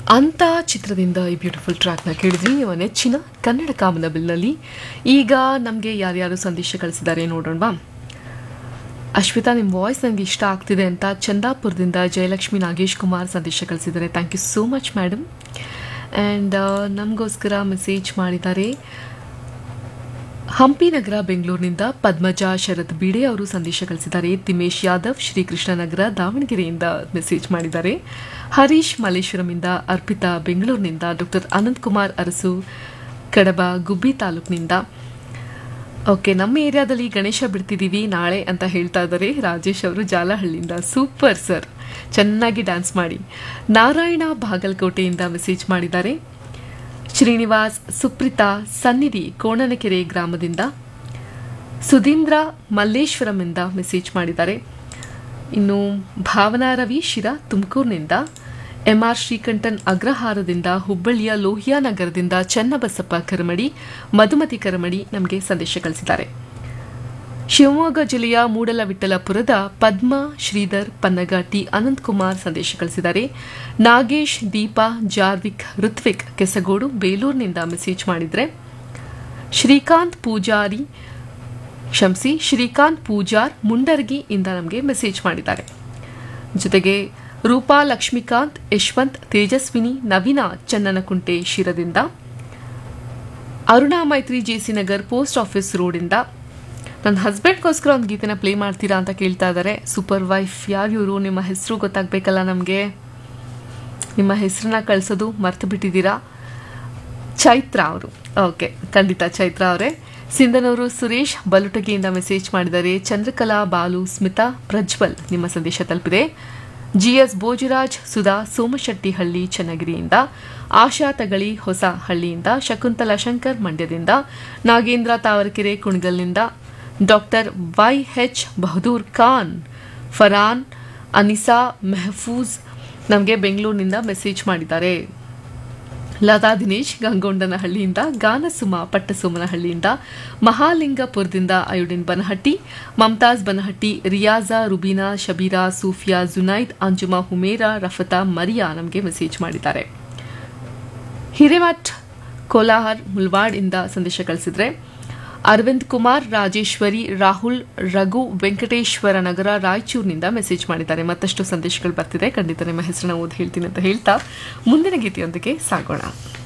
ಅಂತ ಚಿತ್ರದಿಂದ ಈ ಬ್ಯೂಟಿಫುಲ್ ಟ್ರ್ಯಾಕ್ನ ಕೇಳಿದ್ವಿ ನಿಮ್ಮ ನೆಚ್ಚಿನ ಕನ್ನಡ ಕಾಮನಬಿಲ್ನಲ್ಲಿ. ಈಗ ನಮಗೆ ಯಾರ್ಯಾರು ಸಂದೇಶ ಕಳಿಸಿದ್ದಾರೆ ನೋಡೋಣವಾ. ಅಶ್ವಿತಾ, ನಿಮ್ಮ ವಾಯ್ಸ್ ನನಗೆ ಇಷ್ಟ ಆಗ್ತಿದೆ ಅಂತ ಚಂದಾಪುರದಿಂದ ಜಯಲಕ್ಷ್ಮಿ ನಾಗೇಶ್ ಕುಮಾರ್ ಸಂದೇಶ ಕಳಿಸಿದ್ದಾರೆ. Thank you so much madam. And ನಮಗೋಸ್ಕರ ಮೆಸೇಜ್ ಮಾಡಿದ್ದಾರೆ ಹಂಪಿ ನಗರ ಬೆಂಗಳೂರಿನಿಂದ ಪದ್ಮಜಾ ಶರತ್ ಬಿಡೆ ಅವರು ಸಂದೇಶ ಕಳಿಸಿದ್ದಾರೆ. ತಿಮೇಶ್ ಯಾದವ್ ಶ್ರೀಕೃಷ್ಣ ನಗರ ದಾವಣಗೆರೆಯಿಂದ ಮೆಸೇಜ್ ಮಾಡಿದ್ದಾರೆ. ಹರೀಶ್ ಮಲ್ಲೇಶ್ವರಮಿಂದ, ಅರ್ಪಿತಾ ಬೆಂಗಳೂರಿನಿಂದ, ಡಾಕ್ಟರ್ ಅನಂತ್ ಕುಮಾರ್ ಅರಸು ಕಡಬ ಗುಬ್ಬಿ ತಾಲೂಕಿನಿಂದ. ಓಕೆ, ನಮ್ಮ ಏರಿಯಾದಲ್ಲಿ ಗಣೇಶ ಬಿಡ್ತಿದ್ದೀವಿ ನಾಳೆ ಅಂತ ಹೇಳ್ತಾ ಇದ್ದಾರೆ ರಾಜೇಶ್ ಅವರು ಜಾಲಹಳ್ಳಿಯಿಂದ. ಸೂಪರ್ ಸರ್, ಚೆನ್ನಾಗಿ ಡ್ಯಾನ್ಸ್ ಮಾಡಿ. ನಾರಾಯಣ ಬಾಗಲಕೋಟೆಯಿಂದ ಮೆಸೇಜ್ ಮಾಡಿದ್ದಾರೆ. ಶ್ರೀನಿವಾಸ್ ಸುಪ್ರೀತಾ ಸನ್ನಿಧಿ ಕೋಣನಕೆರೆ ಗ್ರಾಮದಿಂದ, ಸುಧೀಂದ್ರ ಮಲ್ಲೇಶ್ವರಮಿಂದ ಮೆಸೇಜ್ ಮಾಡಿದ್ದಾರೆ. ಇನ್ನು ಭಾವನಾ ರವಿ ಶಿರಾ ತುಮಕೂರಿನಿಂದ, ಎಂಆರ್ ಶ್ರೀಕಂಠನ್ ಅಗ್ರಹಾರದಿಂದ, ಹುಬ್ಬಳ್ಳಿಯ ಲೋಹಿಯಾ ನಗರದಿಂದ ಚನ್ನಬಸಪ್ಪ ಕರಮಡಿ, ಮಧುಮತಿ ಕರಮಡಿ ನಮಗೆ ಸಂದೇಶ ಕಳಿಸಿದ್ದಾರೆ. ಶಿವಮೊಗ್ಗ ಜಿಲ್ಲೆಯ ಮೂಡಲವಿಠಲಪುರದ ಪದ್ಮಾ ಶ್ರೀಧರ್ ಪನ್ನಗಾಟಿ ಅನಂತ್ ಕುಮಾರ್ ಸಂದೇಶ ಕಳಿಸಿದ್ದಾರೆ. ನಾಗೇಶ್ ದೀಪಾ ಜಾರ್ವಿಕ್ ಋತ್ವಿಕ್ ಕೆಸಗೋಡು ಬೇಲೂರಿನಿಂದ ಮೆಸೇಜ್ ಮಾಡಿದರೆ. ಶ್ರೀಕಾಂತ್ ಪೂಜಾರ್ ಮುಂಡರ್ಗಿ ಇಂದ ನಮಗೆ ಮೆಸೇಜ್ ಮಾಡಿದ್ದಾರೆ. ಜೊತೆಗೆ ರೂಪಾ ಲಕ್ಷ್ಮೀಕಾಂತ್ ಯಶವಂತ್ ತೇಜಸ್ವಿನಿ ನವೀನ ಚನ್ನನಕುಂಟೆ ಶಿರದಿಂದ, ಅರುಣಾ ಮೈತ್ರಿ ಜೆಸಿ ನಗರ್ ಪೋಸ್ಟ್ ಆಫೀಸ್ ರೋಡಿಂದ ನನ್ನ ಹಸ್ಬೆಂಡ್ಗೋಸ್ಕರ ಒಂದು ಗೀತೆನ ಪ್ಲೇ ಮಾಡ್ತೀರಾ ಅಂತ ಕೇಳ್ತಾ ಇದ್ದಾರೆ. ಸೂಪರ್ ವೈಫ್ ಯಾರು ಇವರು, ನಿಮ್ಮ ಹೆಸರು ಗೊತ್ತಾಗಬೇಕಲ್ಲ ನಮಗೆ. ನಿಮ್ಮ ಹೆಸರನ್ನ ಕಳಿಸೋದು ಮರ್ತು ಬಿಟ್ಟಿದ್ದೀರಾ. ಚೈತ್ರ ಅವರು. ಓಕೆ, ಖಂಡಿತ ಚೈತ್ರ ಅವರೇ. ಸಿಂಧನೂರು ಸುರೇಶ್ ಬಲುಟಗಿಯಿಂದ ಮೆಸೇಜ್ ಮಾಡಿದ್ದಾರೆ. ಚಂದ್ರಕಲಾ ಬಾಲು ಸ್ಮಿತಾ ಪ್ರಜ್ವಲ್ ನಿಮ್ಮ ಸಂದೇಶ ತಲುಪಿದೆ. ಜಿಎಸ್ ಭೋಜರಾಜ್ ಸುಧಾ ಸೋಮಶೆಟ್ಟಿಹಳ್ಳಿ ಚನ್ನಗಿರಿಯಿಂದ, ಆಶಾ ತಗಳಿ ಹೊಸ ಹಳ್ಳಿಯಿಂದ, ಶಕುಂತಲಾ ಶಂಕರ್ ಮಂಡ್ಯದಿಂದ, ನಾಗೇಂದ್ರ ತಾವರಕೆರೆ ಕುಣಗಲ್ನಿಂದ, ಡಾಕ್ಟರ್ ವೈಎಚ್ ಬಹದ್ದೂರ್ ಖಾನ್, ಫರಾನ್ ಅನಿಸಾ ಮೆಹಫೂಜ್ ನಮಗೆ ಬೆಂಗಳೂರಿನಿಂದ ಮೆಸೇಜ್ ಮಾಡಿದ್ದಾರೆ. ಲತಾ ದಿನೇಶ್ ಗಂಗೊಂಡನಹಳ್ಳಿಯಿಂದ, ಗಾನಸುಮ ಪಟ್ಟಸೋಮನಹಳ್ಳಿಯಿಂದ, ಮಹಾಲಿಂಗಪುರದಿಂದ ಅಯುಡಿನ್ ಬನಹಟ್ಟಿ, ಮಮತಾಜ್ ಬನಹಟ್ಟಿ, ರಿಯಾಜಾ ರುಬೀನಾ ಶಬೀರಾ ಸೂಫಿಯಾ ಜುನೈದ್ ಅಂಜುಮಾ ಹುಮೇರಾ ರಫತಾ ಮರಿಯಾ ನಮಗೆ ಮೆಸೇಜ್ ಮಾಡಿದ್ದಾರೆ. ಹಿರೇಮಠ್ ಕೋಲಾಹರ್ ಮುಲ್ವಾಡ್ ಇಂದ ಸಂದೇಶ ಕಳಿಸಿದ್ರೆ. ಅರವಿಂದ್ ಕುಮಾರ್ ರಾಜೇಶ್ವರಿ ರಾಹುಲ್ ರಘು ವೆಂಕಟೇಶ್ವರ ನಗರ ರಾಯಚೂರಿನಿಂದ ಮೆಸೇಜ್ ಮಾಡಿದ್ದಾರೆ. ಮತ್ತಷ್ಟು ಸಂದೇಶಗಳು ಬರ್ತಿದೆ, ಖಂಡಿತ ನಿಮ್ಮ ಹೆಸರನ್ನ ಓದಿ ಹೇಳ್ತೀನಿ ಅಂತ ಹೇಳ್ತಾ ಮುಂದಿನ ಗೀತೆಯೊಂದಿಗೆ ಸಾಗೋಣ.